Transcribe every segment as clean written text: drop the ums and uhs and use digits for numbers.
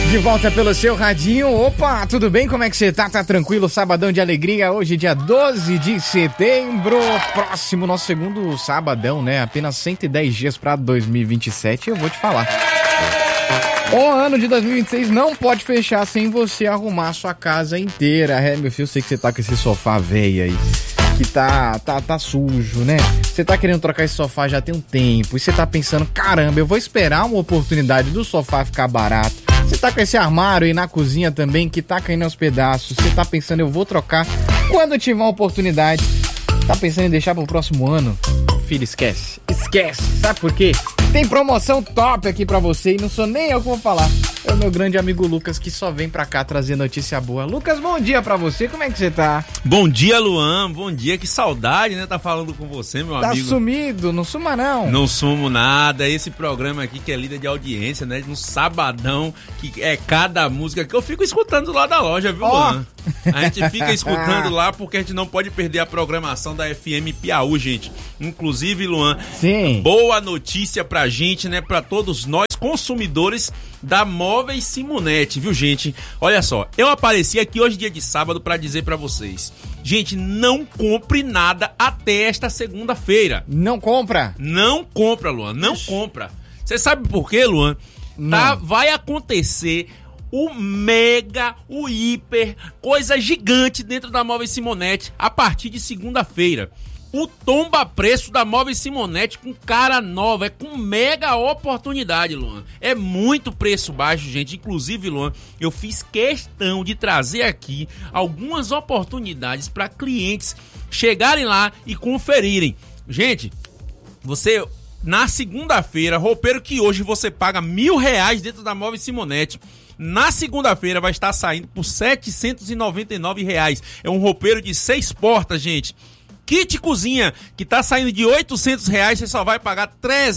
De volta pelo seu radinho. Opa, tudo bem? Como é que você tá? Tá tranquilo? Sabadão de alegria, hoje dia 12 de setembro. Próximo, nosso segundo sabadão, né? Apenas 110 dias pra 2027, eu vou te falar. O ano de 2026 não pode fechar sem você arrumar sua casa inteira. É, meu filho, eu sei que você tá com esse sofá velho aí, que tá sujo, né? Você tá querendo trocar esse sofá já tem um tempo, e você tá pensando, caramba, eu vou esperar uma oportunidade do sofá ficar barato. Você tá com esse armário aí na cozinha também que tá caindo aos pedaços. Você tá pensando, eu vou trocar quando tiver uma oportunidade. Tá pensando em deixar pro próximo ano? Filho, esquece. Esquece. Sabe por quê? Tem promoção top aqui pra você e não sou nem eu que vou falar. É o meu grande amigo Lucas que só vem pra cá trazer notícia boa. Lucas, bom dia pra você. Como é que você tá? Bom dia, Luan. Bom dia. Que saudade, né? Tá falando com você, meu amigo. Tá sumido. Não suma, não. Não sumo nada. Esse programa aqui que é líder de audiência, né? No sabadão, que é cada música que eu fico escutando lá da loja, viu, Luan? A gente fica escutando lá porque a gente não pode perder a programação da FM Piauí, gente. Inclusive, Luan, sim, boa notícia pra gente, né? Pra todos nós consumidores da Móveis Simonetti, viu, gente? Olha só, eu apareci aqui hoje, dia de sábado, pra dizer pra vocês. Gente, não compre nada até esta segunda-feira. Não compra? Não compra, Luan, não compra. Você sabe por quê, Luan? Vai acontecer o mega, o hiper, coisa gigante dentro da Móveis Simonetti a partir de segunda-feira. O tomba-preço da Móveis Simonetti com cara nova, é com mega oportunidade, Luan. É muito preço baixo, gente. Inclusive, Luan, eu fiz questão de trazer aqui algumas oportunidades para clientes chegarem lá e conferirem. Gente, você, na segunda-feira, roupeiro que hoje você paga R$1.000 dentro da Móveis Simonetti, na segunda-feira vai estar saindo por R$799. É um roupeiro de 6 portas, gente. Kit cozinha, que tá saindo de R$800, você só vai pagar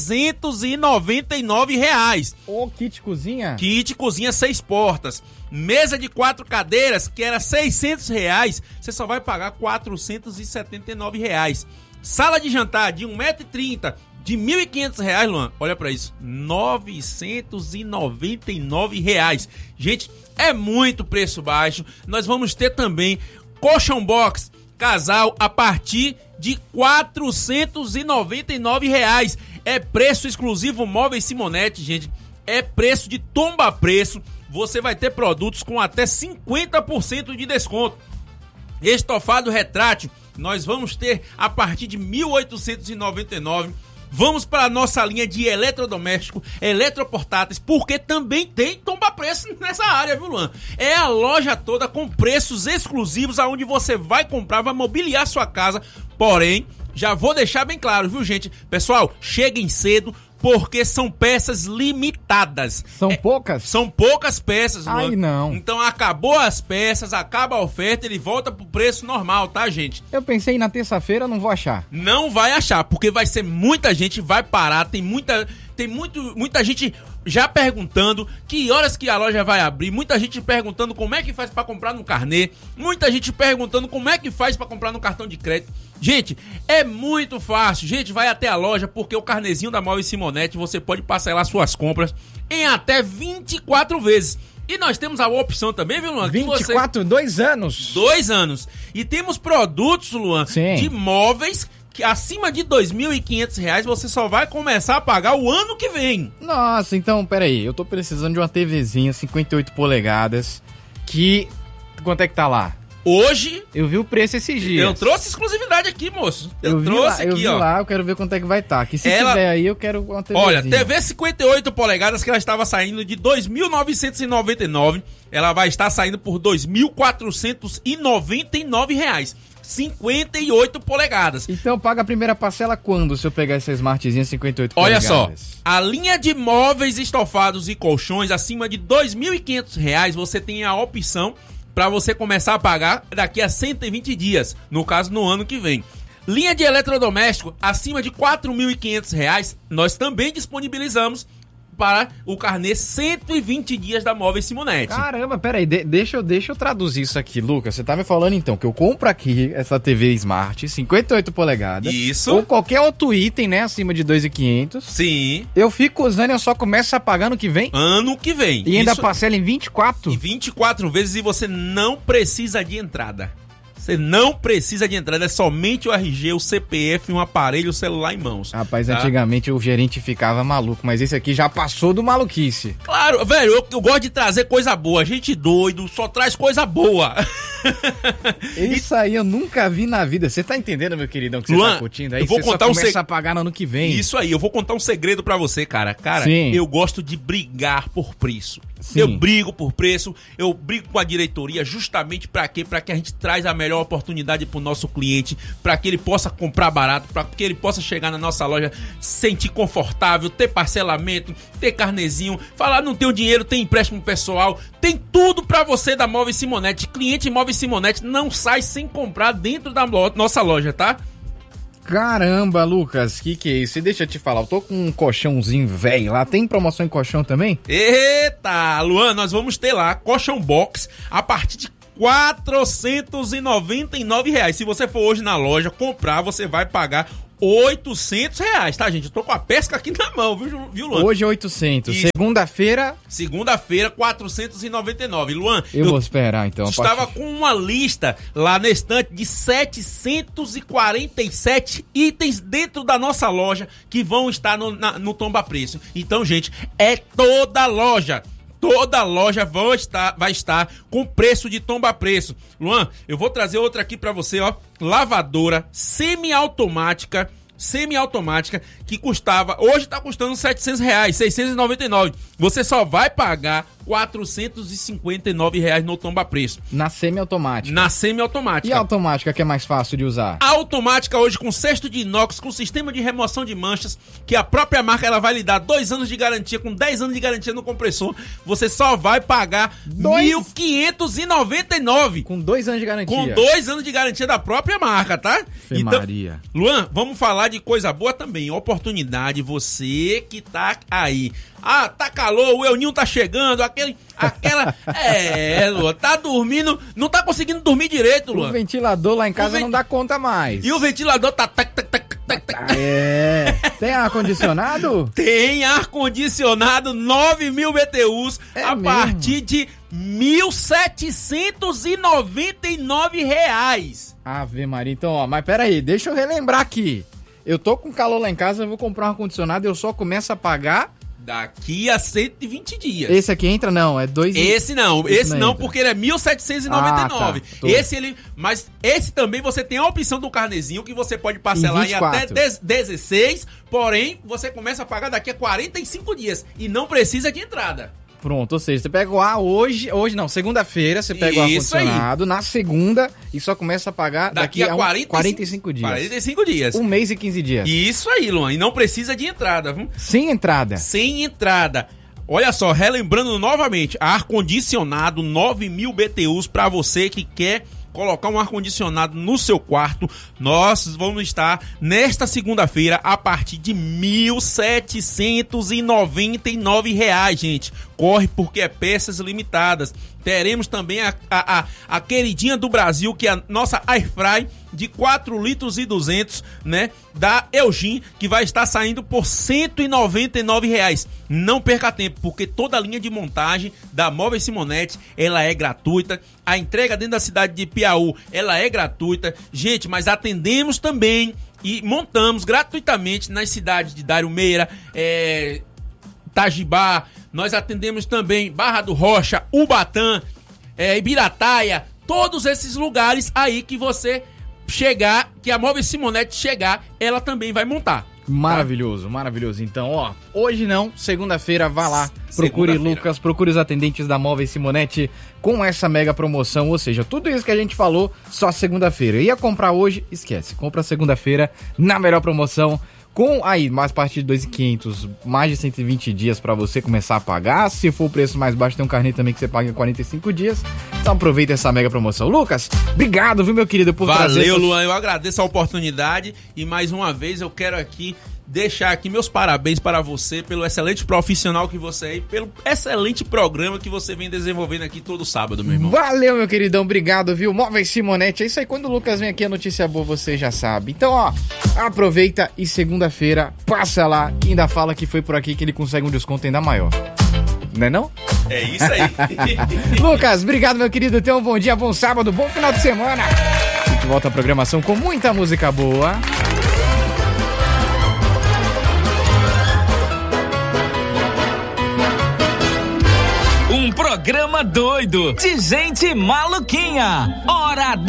R$399. Ô, kit cozinha? Kit cozinha 6 portas. Mesa de 4 cadeiras, que era R$600, você só vai pagar R$479. Sala de jantar de 1,30 m, de R$1.500, Luan, olha pra isso, R$999. Gente, é muito preço baixo. Nós vamos ter também colchão box casal a partir de R$499. É preço exclusivo Móveis Simonetti, gente. É preço de tomba-preço. Você vai ter produtos com até 50% de desconto. Estofado retrátil, nós vamos ter a partir de R$1.899. Vamos para a nossa linha de eletrodoméstico, eletroportáteis, porque também tem tomba-preço nessa área, viu, Luan? É a loja toda com preços exclusivos, aonde você vai comprar, vai mobiliar sua casa. Porém, já vou deixar bem claro, viu, gente? Pessoal, cheguem cedo, porque são peças limitadas. São poucas? São poucas peças, Luan. Ai, não. Então acabou as peças, acaba a oferta, ele volta pro preço normal, tá, gente? Eu pensei na terça-feira, não vou achar. Não vai achar, porque vai ser muita gente, vai parar, tem muita gente já perguntando que horas que a loja vai abrir, muita gente perguntando como é que faz pra comprar no carnê, muita gente perguntando como é que faz pra comprar no cartão de crédito. Gente, é muito fácil. Gente, vai até a loja, porque o carnezinho da Móveis Simonetti você pode parcelar suas compras em até 24 vezes. E nós temos a opção também, viu, Luan? 24, 2 anos. 2 anos. E temos produtos, Luan, sim, de móveis que acima de R$2.500 você só vai começar a pagar o ano que vem. Nossa, então, peraí. Eu tô precisando de uma TVzinha 58 polegadas que... Quanto é que tá lá? Hoje... Eu vi o preço esses dias. Eu trouxe exclusividade aqui, moço. Eu vi lá, eu quero ver quanto é que vai estar. Que se tiver aí, eu quero uma TVzinha. Olha, TV 58 polegadas que ela estava saindo de R$2.999, ela vai estar saindo por R$2.499. 58 polegadas. Então paga a primeira parcela quando, se eu pegar essa Smartzinha 58 Olha polegadas? Só, a linha de móveis estofados e colchões acima de R$2.500, você tem a opção para você começar a pagar daqui a 120 dias, no caso no ano que vem. Linha de eletrodoméstico acima de R$4.500, nós também disponibilizamos para o carnê 120 dias da Móveis Simonetti. Caramba, peraí, deixa eu traduzir isso aqui, Lucas. Você tá me falando então que eu compro aqui essa TV Smart, 58 polegadas. Isso. Ou qualquer outro item, né, acima de 2.500. Sim. Eu fico usando e eu só começo a pagar no que vem? Ano que vem. E ainda parcela em 24? Em 24 vezes e você não precisa de entrada. Você não precisa de entrada, é somente o RG, o CPF e um aparelho celular em mãos. Rapaz, antigamente o gerente ficava maluco, mas esse aqui já passou do maluquice. Claro, velho, eu gosto de trazer coisa boa. Gente doido, só traz coisa boa. Isso aí eu nunca vi na vida. Você tá entendendo, meu queridão, que Luan, você tá curtindo aí? eu vou você contar só começa a pagar no ano que vem. Isso aí, eu vou contar um segredo pra você, cara. Cara, Sim. Eu gosto de brigar por preço. Sim. Eu brigo por preço, eu brigo com a diretoria justamente pra quê? Pra que a gente traz a melhor oportunidade pro nosso cliente, pra que ele possa comprar barato, pra que ele possa chegar na nossa loja, sentir confortável, ter parcelamento, ter carnezinho, falar não tenho dinheiro, tem empréstimo pessoal, tem tudo pra você da Móveis Simonetti. Cliente Móveis Simonetti não sai sem comprar dentro da nossa loja, tá? Caramba, Lucas, que é isso? E deixa eu te falar, eu tô com um colchãozinho velho lá. Tem promoção em colchão também? Eita, Luan, nós vamos ter lá colchão box a partir de R$499. Se você for hoje na loja comprar, você vai pagar R$800, tá, gente? Eu tô com a pesca aqui na mão, viu, Luan? Hoje é 800. Isso. Segunda-feira, R$499. Luan, eu vou esperar, então. estava com uma lista lá na estante de 747 itens dentro da nossa loja que vão estar no Tomba Preço. Então, gente, é toda loja. Toda loja vai estar com preço de tomba preço. Luan, eu vou trazer outra aqui pra você, ó. Lavadora semiautomática, que custava, hoje tá custando R$700, R$699. Você só vai pagar R$459 no tomba preço. Na semiautomática. Na semiautomática. E a automática, que é mais fácil de usar? A automática hoje com cesto de inox, com sistema de remoção de manchas, que a própria marca ela vai lhe dar 2 anos de garantia, com 10 anos de garantia no compressor, você só vai pagar R$1.599. Com 2 anos de garantia. Com 2 anos de garantia da própria marca, tá? Então, Maria. Luan, vamos falar de coisa boa também. Oportunidade, você que tá aí. Ah, tá calor, o Euninho tá chegando, Luan, tá dormindo, não tá conseguindo dormir direito, Luan. O ventilador lá em casa não dá conta mais. E o ventilador tá... Tem ar-condicionado? Tem ar-condicionado 9.000 BTUs a partir de R$1.799. Ave Maria, então, ó, mas peraí, deixa eu relembrar aqui. Eu tô com calor lá em casa, eu vou comprar um ar-condicionado e eu só começo a pagar... Daqui a 120 dias. Esse aqui entra não, é 2... Esse não, porque ele é 1.799. Mas esse também você tem a opção do carnezinho que você pode parcelar em até 16, porém você começa a pagar daqui a 45 dias e não precisa de entrada. Pronto, ou seja, você pega o ar hoje não, segunda-feira você pega o ar-condicionado, na segunda e só começa a pagar daqui a 45 dias. 45 dias. 1 mês e 15 dias. Isso aí, Luan, e não precisa de entrada, viu? Sem entrada. Sem entrada. Olha só, relembrando novamente, ar-condicionado 9.000 BTUs para você que quer colocar um ar-condicionado no seu quarto. Nós vamos estar nesta segunda-feira a partir de R$1.799, gente. Corre porque é peças limitadas. Teremos também a queridinha do Brasil, que é a nossa Airfry de 4 litros e 200, né? Da Elgin, que vai estar saindo por R$199. Não perca tempo, porque toda a linha de montagem da Móveis Simonetti, ela é gratuita. A entrega dentro da cidade de Piauí, ela é gratuita. Gente, mas atendemos também e montamos gratuitamente nas cidades de Dário Meira, Itajibá. Nós atendemos também Barra do Rocha, Ubatã, Ibirataia, todos esses lugares aí que você chegar, que a Móveis Simonetti chegar, ela também vai montar. Maravilhoso, maravilhoso. Então, ó, hoje não, segunda-feira, vá lá, procure Lucas, procure os atendentes da Móveis Simonetti com essa mega promoção, ou seja, tudo isso que a gente falou, só segunda-feira. Ia comprar hoje, esquece, compra segunda-feira na melhor promoção. Com aí, mais parte de 2.500, mais de 120 dias pra você começar a pagar. Se for o preço mais baixo, tem um carnê também que você paga em 45 dias. Então aproveita essa mega promoção. Lucas, obrigado, viu, meu querido, por trazer... Valeu, Luan, eu agradeço a oportunidade e mais uma vez eu quero aqui deixar aqui meus parabéns para você pelo excelente profissional que você é e pelo excelente programa que você vem desenvolvendo aqui todo sábado, meu irmão. Valeu, meu queridão, obrigado, viu? Móveis Simonetti, é isso aí, quando o Lucas vem aqui a notícia boa você já sabe. Então, ó, aproveita e segunda-feira passa lá e ainda fala que foi por aqui que ele consegue um desconto ainda maior. Não é não? É isso aí. Lucas, obrigado, meu querido, tenha um bom dia, bom sábado, bom final de semana. A gente volta à programação com muita música boa. Um programa doido de gente maluquinha. Hora da